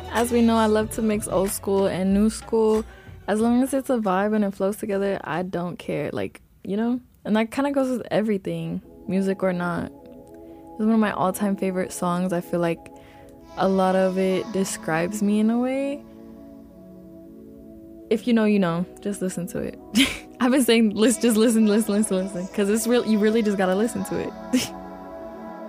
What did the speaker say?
As we know, I love to mix old school and new school. As long as it's a vibe and it flows together, I don't care. Like, you know? And that kind of goes with everything, music or not. It's one of my all-time favorite songs. I feel like a lot of it describes me in a way. If you know, you know. Just listen to it. I've been saying, just listen, because it's real. You really just gotta listen to it.